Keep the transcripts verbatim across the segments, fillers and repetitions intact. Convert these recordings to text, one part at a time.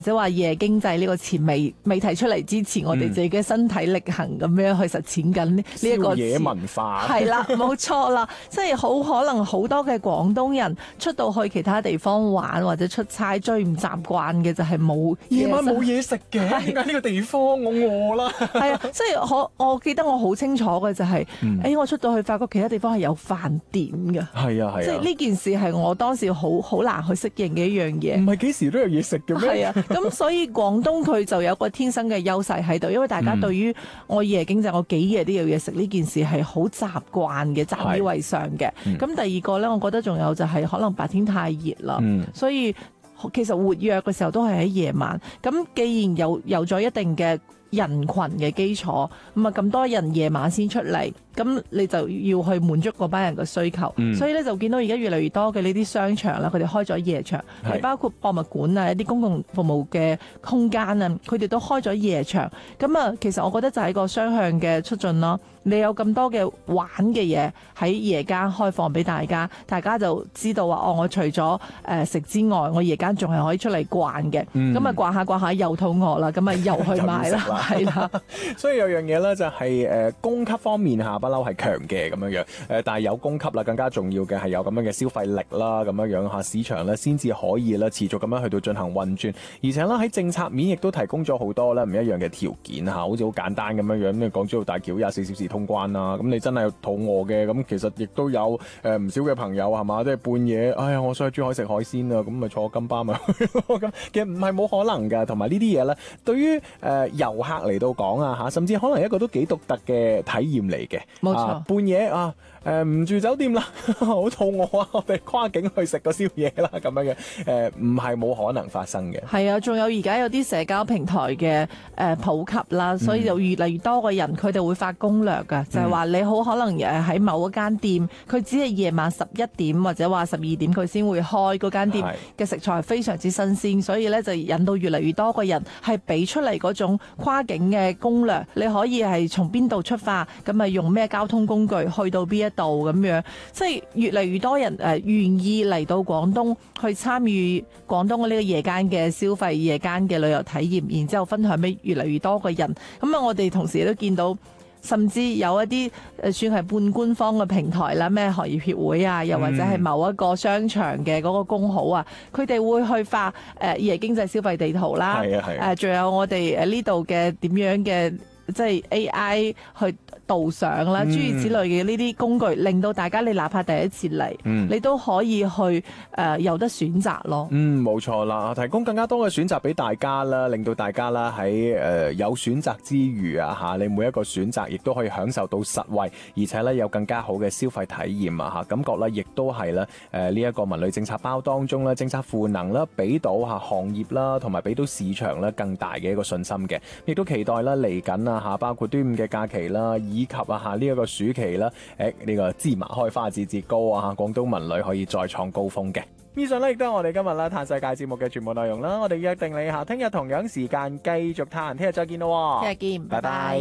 即係話夜經濟呢個詞未未提出嚟之前，我哋自己嘅身體力行咁樣去實踐緊呢呢一個宵夜文化係啦，冇錯啦，即係好可能好多嘅廣東人出到去其他地方玩或者出差，最唔習慣嘅就係冇夜晚冇嘢食嘅，點解呢個地方我餓啦？ 係啊，即係我我記得我好清楚嘅就係、是，誒、 嗯欸、我出到去發覺其他地方係有飯店嘅， 係啊係啊， 即係呢件事係我當時好好難去適應嘅一樣嘢。 唔係幾時都有嘢食嘅咩？ 係啊，咁所以廣東佢就有個天生嘅優勢喺度，因為大家對於我夜經濟我幾夜都有嘢食呢件事係好習慣嘅，習以為常嘅。咁、嗯、第二個咧，我覺得仲有就係可能白天太熱啦、嗯，所以其實活躍嘅時候都係喺夜晚。咁既然有有咗一定嘅人群嘅基礎，咁啊咁多人夜晚先出嚟，咁你就要去滿足嗰班人嘅需求，嗯、所以咧就見到而家越嚟越多嘅呢啲商場啦，佢哋開咗夜場，係包括博物館啊、一啲公共服務嘅空間啊，佢哋都開咗夜場。咁啊，其實我覺得就係一個雙向嘅促進咯。你有咁多嘅玩嘅嘢喺夜間開放俾大家，大家就知道話哦，我除咗誒、呃、食之外，我夜間仲係可以出嚟逛嘅。咁、嗯、啊逛下逛下又肚餓啦，咁啊又去買啦。係啦， 所以有樣嘢咧就係誒供給方面下不嬲係強嘅咁樣樣，誒但係有供給啦，更加重要嘅係有咁樣嘅消費力啦，咁樣樣嚇市場咧先至可以咧持續咁樣去到進行運轉，而且咧喺政策面亦都提供咗好多咧唔一樣嘅條件嚇，好似好簡單咁樣樣，咩港珠澳大橋廿四小時通關啦，咁你真係肚餓嘅，咁其實亦都有誒唔少嘅朋友係嘛，即係半夜，哎呀我想去珠海食海鮮啊，咁咪坐金巴咪去咯，咁其實唔係冇可能㗎，同埋呢啲嘢咧對於誒遊客嚟到講啊嚇，甚至可能一個都幾獨特嘅體驗嚟嘅。 冇錯， 啊、半夜啊誒唔、呃、住酒店啦，好肚餓啊，我哋跨境去食個宵夜啦咁樣嘅誒，唔係冇可能發生嘅。係啊，仲有而家有啲社交平台嘅誒、呃、普及啦，所以就越嚟越多嘅人佢哋會發攻略㗎、嗯，就係、是、話你好可能誒喺某一間店，佢只係夜晚十一點或者話十二點佢先會開嗰間店嘅食材係非常之新鮮，所以咧就引到越嚟越多個人係俾出嚟嗰種跨境嘅攻略，你可以係從邊度出發，咁啊用咩交通工具去到邊一度咁樣，即係越嚟越多人誒願意嚟到廣東去參與廣東嘅呢個夜間嘅消費、夜間嘅旅遊體驗，然之後分享俾越嚟越多嘅人。咁啊，我哋同時亦都見到，甚至有一啲誒算係半官方嘅平台啦，咩行業協會啊，又或者係某一個商場嘅嗰個工號啊，佢、嗯、哋會去發誒夜經濟消費地圖啦，係啊係啊，誒仲有我哋誒呢度嘅點樣嘅。即係 A I 去導賞啦，諸如此類嘅呢啲工具，令到大家你哪怕第一次嚟、嗯，你都可以去誒、呃、有得選擇咯。嗯， 冇錯啦，提供更加多嘅選擇俾大家啦，令到大家啦喺誒有選擇之餘啊嚇，你每一個選擇亦都可以享受到實惠，而且咧有更加好嘅消費體驗啊嚇，感覺咧亦都係咧誒呢一個文旅政策包當中咧政策賦能啦，俾到嚇行業啦同埋俾到市場咧更大嘅一個信心嘅，亦都期待啦嚟緊啊。嚇，包括端午嘅假期啦，以及啊嚇呢一個暑期啦，誒呢個芝麻開花節節高啊嚇，廣東文旅可以再創高峰嘅。以上咧亦都係我哋今日啦嘆世界節目嘅全部內容啦，我哋約定你下聽日同樣時間繼續嘆，聽日再見咯， 聽日見，拜拜。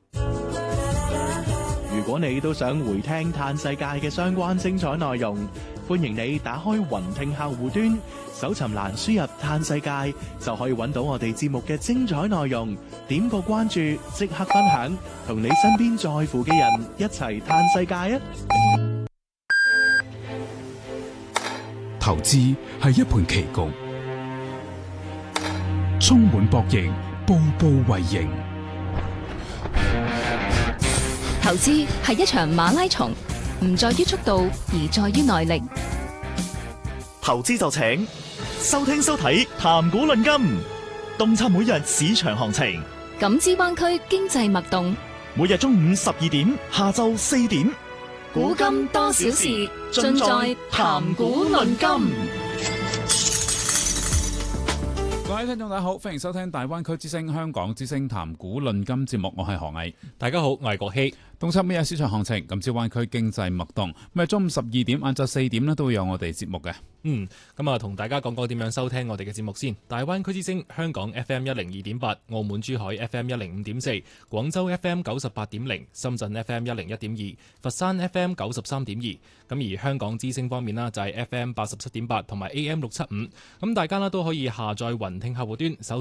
如果你都想回聽嘆世界嘅相關精彩內容，歡迎你打開雲聽客戶端，搜尋欄輸入嘆世界，就可以揾到我哋節目嘅精彩內容。點個關注，即刻分享，同你身邊在乎嘅人一齊嘆世界啊！ 投資係一盤棋局，充滿博弈，步步為營。 投資係一場馬拉松，唔在於速度，而在於耐力。 投資就請收聽收睇談股論金，洞察每日市場行情， 感知灣區經濟脈動。 每日中午十二點，下晝四點， 股金多少事，盡在談股論金。 各位聽眾大家好，歡迎收聽大灣區之聲香港之聲談股論金節目，我係何毅。 大家好，我係郭希。 洞察每日市場行情，感知灣區經濟脈動。咁啊，中午十二點、晏晝四點咧都會有我哋節目嘅。 嗯，咁啊，同大家講講點樣收聽我哋嘅節目先。大灣區之聲香港 F M 一零二點八，澳門珠海 F M 一零五點四，廣州 F M 九十八點零，深圳 F M 一零一點二，佛山 F M 九十三點二。咁而香港之聲方面啦，就係 F M 八十七點八同埋 A M 六七五。咁大家啦都可以下載雲聽客戶端搜